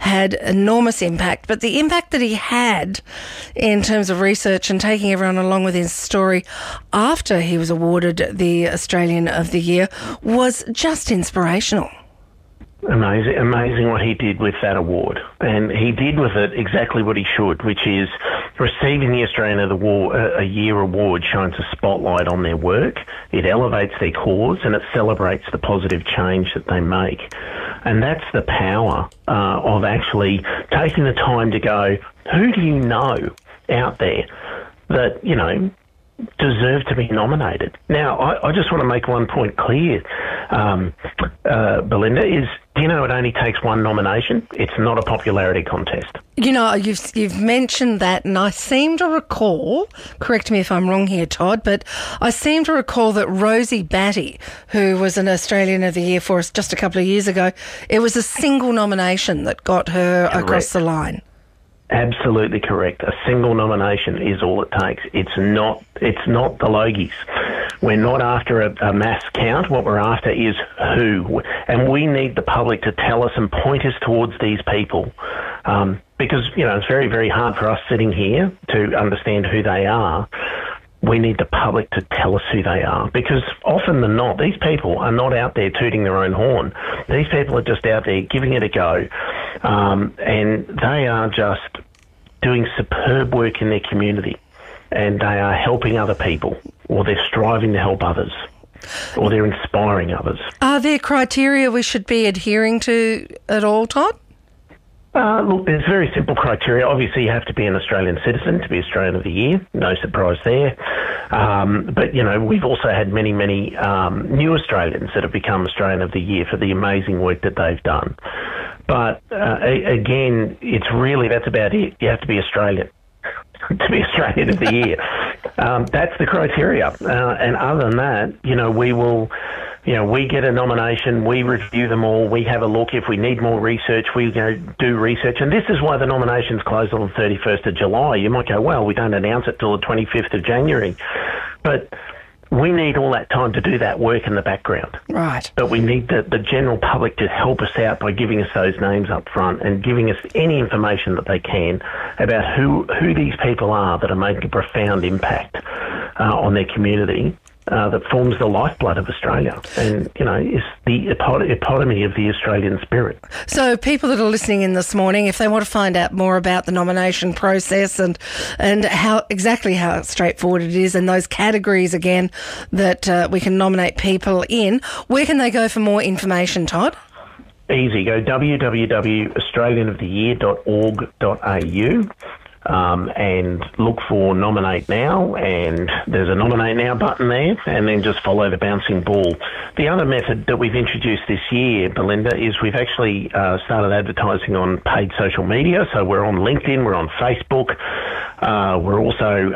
had enormous impact. But the impact that he had in terms of research and taking everyone along with his story after he was awarded the Australian of the Year was just inspirational. Amazing what he did with that award. And he did with it exactly what he should, which is receiving the Australian of the Year award shines a spotlight on their work, it elevates their cause, and it celebrates the positive change that they make. And that's the power of actually taking the time to go, who do you know out there that, you know, deserve to be nominated? Now, I just want to make one point clear, Belinda, is, do you know it only takes one nomination? It's not a popularity contest. You know, you've mentioned that, and I seem to recall, correct me if I'm wrong here, Todd, but I seem to recall that Rosie Batty, who was an Australian of the Year for us just a couple of years ago, it was a single nomination that got her across the line. Absolutely correct. A single nomination is all it takes. It's not the Logies. We're not after a mass count. What we're after is who. And we need the public to tell us and point us towards these people. Because, you know, it's very, very hard for us sitting here to understand who they are. We need the public to tell us who they are, because often than not, these people are not out there tooting their own horn. These people are just out there giving it a go, and they are just doing superb work in their community, and they are helping other people, or they're striving to help others, or they're inspiring others. Are there criteria we should be adhering to at all, Todd? Look, there's very simple criteria. Obviously, you have to be an Australian citizen to be Australian of the Year. No surprise there. But, you know, we've also had many new Australians that have become Australian of the Year for the amazing work that they've done. But, again, that's about it. You have to be Australian to be Australian of the Year. That's the criteria. And other than that, you know, we get a nomination, we review them all, we have a look. If we need more research, we go do research. And this is why the nominations close on the 31st of July. You might go, well, we don't announce it till the 25th of January. But we need all that time to do that work in the background. Right. But we need the general public to help us out by giving us those names up front and giving us any information that they can about who these people are that are making a profound impact on their community. That forms the lifeblood of Australia and, you know, is the epitome of the Australian spirit. So people that are listening in this morning, if they want to find out more about the nomination process and how straightforward it is and those categories, again, that we can nominate people in, where can they go for more information, Todd? Easy. Go www.australianoftheyear.org.au. And look for Nominate Now, and there's a Nominate Now button there, and then just follow the bouncing ball. The other method that we've introduced this year, Belinda, is we've actually started advertising on paid social media. So we're on LinkedIn, we're on Facebook, we're also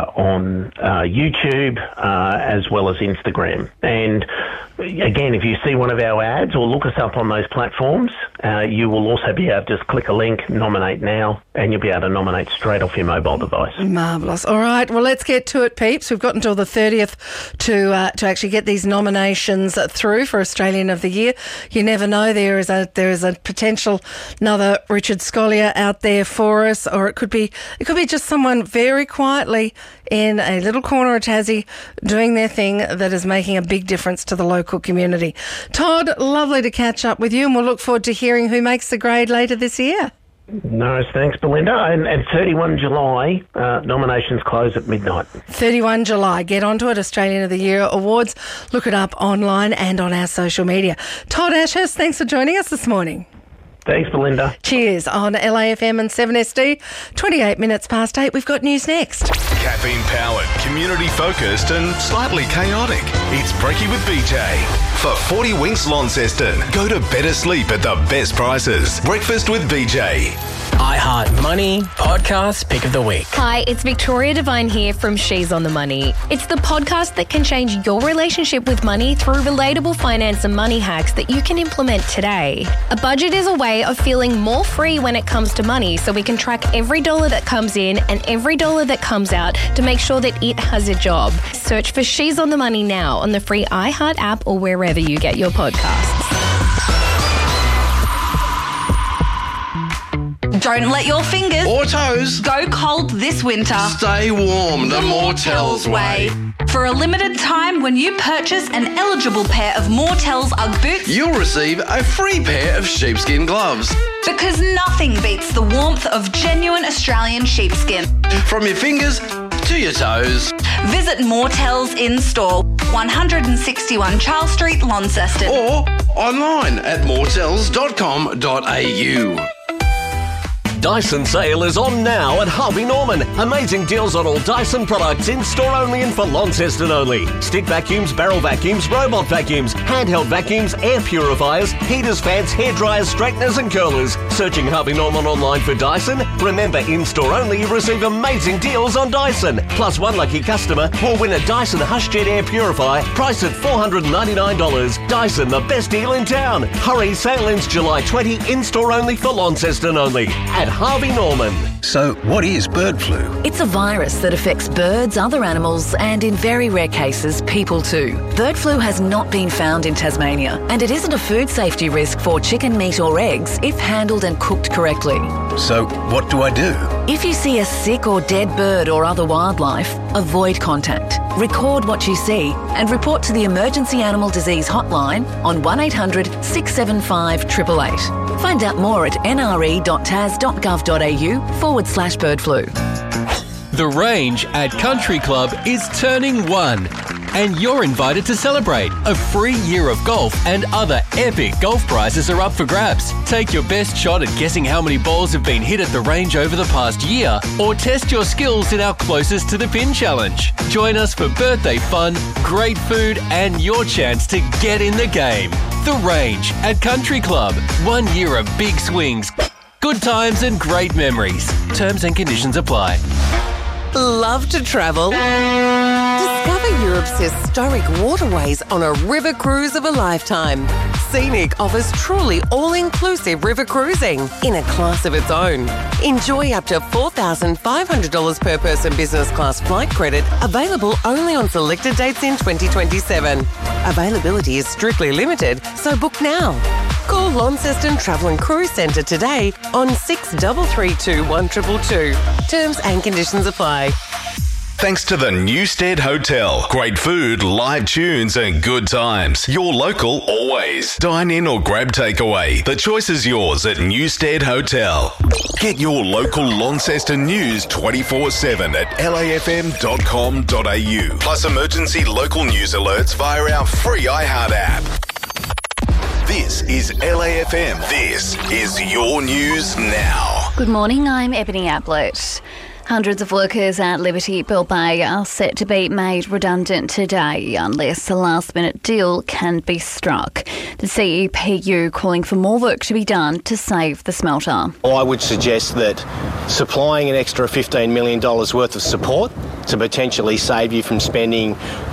on YouTube, as well as Instagram. And again, if you see one of our ads or look us up on those platforms, you will also be able to just click a link, Nominate Now, and you'll be able to nominate straight off your mobile device. Marvellous. All right, well, let's get to it, peeps. We've got until the 30th to actually get these nominations through for Australian of the Year. You never know, there is a potential another Richard Scolyer out there for us, or it could be just someone very quietly in a little corner of Tassie doing their thing that is making a big difference to the local community. Todd, lovely to catch up with you, and we'll look forward to hearing who makes the grade later this year. No, thanks, Belinda. And 31 July, nominations close at midnight. 31 July. Get onto it, Australian of the Year Awards. Look it up online and on our social media. Todd Ashurst, thanks for joining us this morning. Thanks, Belinda. Cheers. On LAFM and 7SD, 28 minutes past 8. We've got news next. Caffeine-powered, community-focused and slightly chaotic. It's Brekkie with BJ. For 40 winks Launceston, go to better sleep at the best prices. Breakfast with BJ. iHeart Money Podcast Pick of the Week. Hi, it's Victoria Devine here from She's on the Money. It's the podcast that can change your relationship with money through relatable finance and money hacks that you can implement today. A budget is a way of feeling more free when it comes to money, so we can track every dollar that comes in and every dollar that comes out to make sure that it has a job. Search for She's on the Money now on the free iHeart app or wherever you get your podcasts. Don't let your fingers or toes go cold this winter. Stay warm the Mortels way. For a limited time, when you purchase an eligible pair of Mortels Ugg boots, you'll receive a free pair of sheepskin gloves. Because nothing beats the warmth of genuine Australian sheepskin. From your fingers to your toes. Visit Mortels in store, 161 Charles Street, Launceston. Or online at mortels.com.au. Dyson sale is on now at Harvey Norman. Amazing deals on all Dyson products in store only and for Launceston only. Stick vacuums, barrel vacuums, robot vacuums, handheld vacuums, air purifiers, heaters, fans, hairdryers, straighteners and curlers. Searching Harvey Norman online for Dyson? Remember, in store only you receive amazing deals on Dyson. Plus one lucky customer will win a Dyson HushJet air purifier priced at $499. Dyson, the best deal in town. Hurry, sale ends July 20, in store only for Launceston only. At Harvey Norman. So, what is bird flu? It's a virus that affects birds, other animals, and in very rare cases, people too. Bird flu has not been found in Tasmania, and it isn't a food safety risk for chicken, meat or eggs if handled and cooked correctly. So, what do I do? If you see a sick or dead bird or other wildlife, avoid contact. Record what you see and report to the Emergency Animal Disease Hotline on 1800 675 888. Find out more at nre.tas.gov.au/bird flu. The Range at Country Club is turning 1. And you're invited to celebrate. A free year of golf and other epic golf prizes are up for grabs. Take your best shot at guessing how many balls have been hit at the range over the past year, or test your skills in our Closest to the Pin challenge. Join us for birthday fun, great food, and your chance to get in the game. The Range at Country Club. 1 year of big swings, good times and great memories. Terms and conditions apply. Love to travel? Discover Europe's historic waterways on a river cruise of a lifetime. Scenic offers truly all-inclusive river cruising in a class of its own. Enjoy up to $4,500 per person business class flight credit, available only on selected dates in 2027. Availability is strictly limited, so book now. Call Launceston Travel and Cruise Centre today on 6332 1222. Terms and conditions apply. Thanks to the Newstead Hotel. Great food, live tunes and good times. Your local always. Dine in or grab takeaway. The choice is yours at Newstead Hotel. Get your local Launceston news 24/7 at lafm.com.au. Plus emergency local news alerts via our free iHeart app. This is LAFM. This is your news now. Good morning, I'm Ebony Ablett. Hundreds of workers at Liberty Bell Bay are set to be made redundant today unless a last-minute deal can be struck. The CEPU calling for more work to be done to save the smelter. I would suggest that supplying an extra $15 million worth of support to potentially save you from spending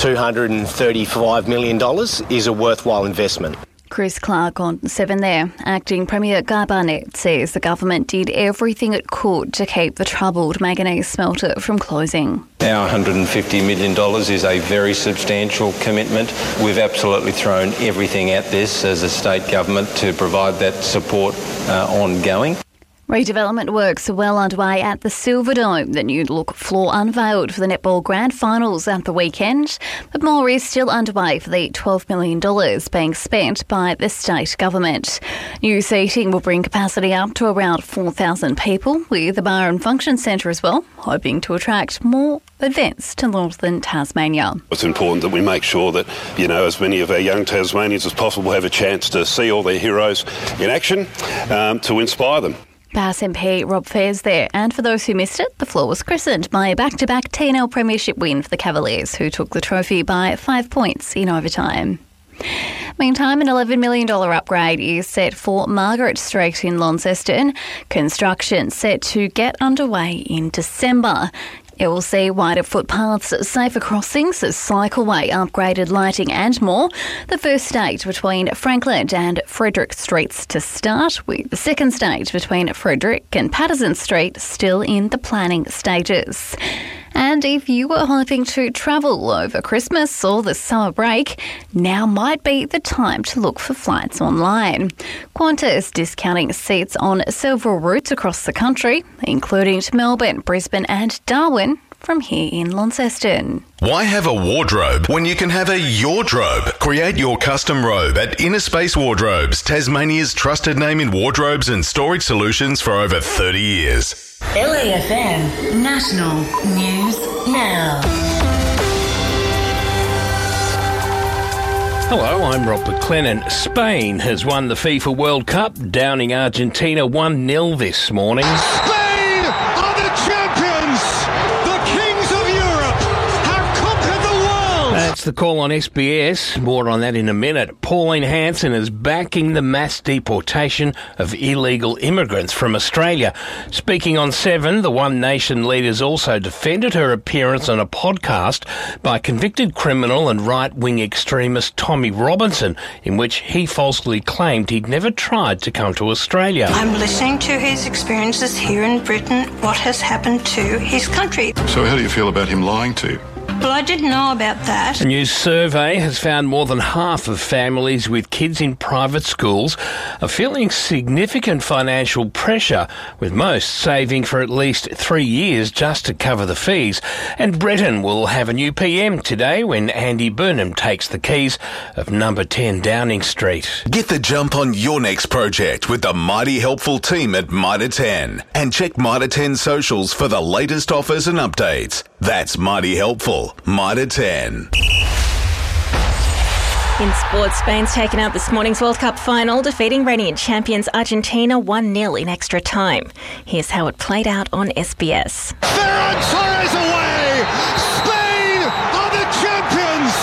$235 million is a worthwhile investment. Chris Clark on 7 there. Acting Premier Guy Barnett says the government did everything it could to keep the troubled manganese smelter from closing. Our $150 million is a very substantial commitment. We've absolutely thrown everything at this as a state government to provide that support ongoing. Redevelopment works are well underway at the Silverdome. The new look floor unveiled for the netball grand finals at the weekend. But more is still underway for the $12 million being spent by the state government. New seating will bring capacity up to around 4,000 people, with the bar and function centre as well, hoping to attract more events to northern Tasmania. It's important that we make sure that, as many of our young Tasmanians as possible have a chance to see all their heroes in action to inspire them. Bass MP Rob Fairs there. And for those who missed it, the floor was christened by a back-to-back TNL Premiership win for the Cavaliers, who took the trophy by 5 points in overtime. Meantime, an $11 million upgrade is set for Margaret Street in Launceston. Construction set to get underway in December. It will see wider footpaths, safer crossings, a cycleway, upgraded lighting and more. The first stage between Franklin and Frederick Streets to start, with the second stage between Frederick and Patterson Street still in the planning stages. And if you were hoping to travel over Christmas or the summer break, now might be the time to look for flights online. Qantas is discounting seats on several routes across the country, including to Melbourne, Brisbane and Darwin, from here in Launceston. Why have a wardrobe when you can have a yardrobe? Create your custom robe at Inner Space Wardrobes, Tasmania's trusted name in wardrobes and storage solutions for over 30 years. LAFM National News Now. Hello, I'm Rob McLennan. Spain has won the FIFA World Cup, downing Argentina 1-0 this morning. Spain are the champions! The kings of Europe have conquered the world! That's the call on SBS. More on that in a minute. Pauline Hanson is backing the mass deportation of illegal immigrants from Australia. Speaking on 7, the One Nation leader's also defended her appearance on a podcast by convicted criminal and right-wing extremist Tommy Robinson, in which he falsely claimed he'd never tried to come to Australia. I'm listening to his experiences here in Britain, what has happened to his country. So how do you feel about him lying to you? Well, I didn't know about that. A new survey has found more than half of families with kids in private schools are feeling significant financial pressure, with most saving for at least 3 years just to cover the fees. And Breton will have a new PM today when Andy Burnham takes the keys of number 10 Downing Street. Get the jump on your next project with the mighty helpful team at Mitre 10. And check Mitre 10 socials for the latest offers and updates. That's mighty helpful. Mitre 10. In sports, Spain's taken out this morning's World Cup final, defeating reigning champions Argentina 1-0 in extra time. Here's how it played out on SBS. Ferran Torres away! Spain are the champions!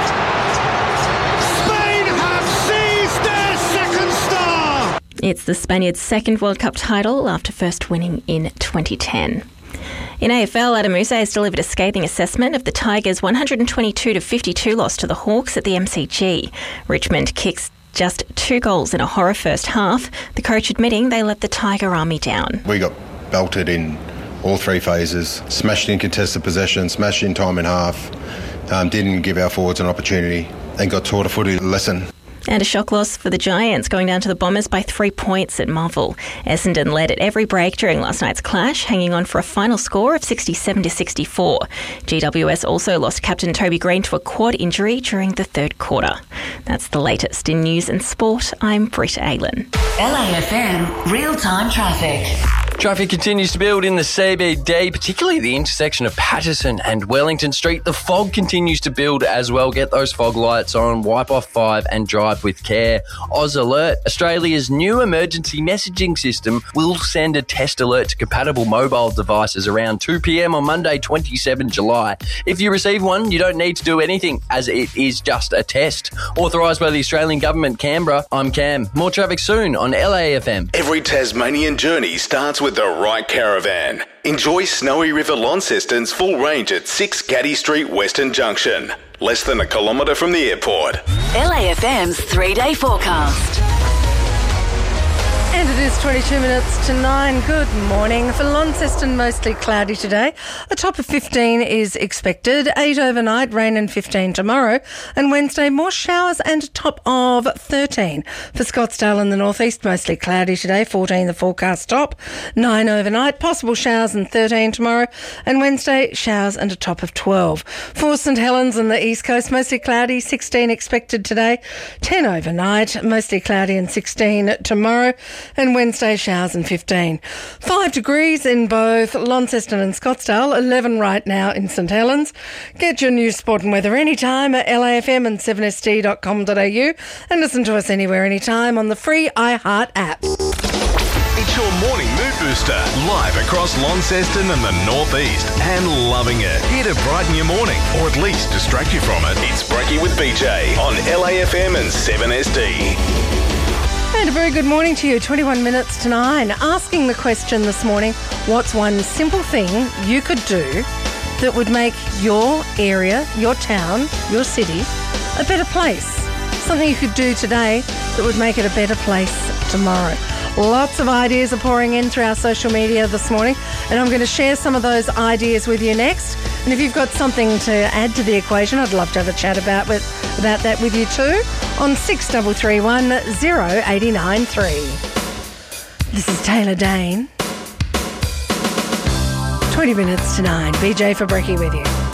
Spain have seized their second star! It's the Spaniards' second World Cup title after first winning in 2010. In AFL, Adam Uze has delivered a scathing assessment of the Tigers' 122-52 loss to the Hawks at the MCG. Richmond kicks just 2 goals in a horror first half, the coach admitting they let the Tiger Army down. We got belted in all 3 phases, smashed in contested possession, smashed in time in half, didn't give our forwards an opportunity and got taught a footy lesson. And a shock loss for the Giants, going down to the Bombers by 3 points at Marvel. Essendon led at every break during last night's clash, hanging on for a final score of 67-64. GWS also lost captain Toby Green to a quad injury during the third quarter. That's the latest in news and sport. I'm Britta Aylan. LAFM real-time traffic. Traffic continues to build in the CBD, particularly the intersection of Patterson and Wellington Street. The fog continues to build as well. Get those fog lights on, wipe off 5 and drive with care. Oz Alert, Australia's new emergency messaging system, will send a test alert to compatible mobile devices around 2 p.m. on Monday, 27 July. If you receive one, you don't need to do anything, as it is just a test. Authorised by the Australian Government, Canberra. I'm Cam. More traffic soon on LAFM. Every Tasmanian journey starts with the right caravan. Enjoy Snowy River Launceston's full range at 6 Gaddy Street, Western Junction. Less than a kilometre from the airport. LAFM's 3-day forecast. And it is 22 minutes to 9. Good morning. For Launceston, mostly cloudy today. A top of 15 is expected. 8 overnight, rain and 15 tomorrow. And Wednesday, more showers and a top of 13. For Scottsdale in the northeast, mostly cloudy today. 14 the forecast top. 9 overnight, possible showers and 13 tomorrow. And Wednesday, showers and a top of 12. For St Helens and the east coast, mostly cloudy. 16 expected today. 10 overnight, mostly cloudy and 16 tomorrow. And Wednesday, showers and 15. 5 degrees in both Launceston and Scottsdale, 11 right now in St Helens. Get your news, sport and weather anytime at LAFM and 7sd.com.au and listen to us anywhere, anytime on the free iHeart app. It's your morning mood booster, live across Launceston and the northeast, and loving it. Here to brighten your morning, or at least distract you from it. It's Breaky with BJ on LAFM and 7SD. And a very good morning to you. 21 minutes to 9. Asking the question this morning, what's one simple thing you could do that would make your area, your town, your city a better place? Something you could do today that would make it a better place tomorrow. Lots of ideas are pouring in through our social media this morning, and I'm going to share some of those ideas with you next. And if you've got something to add to the equation, I'd love to have a chat about that with you too on 6331 0893. This is Taylor Dane. 20 minutes to 9. BJ for Brekkie with you.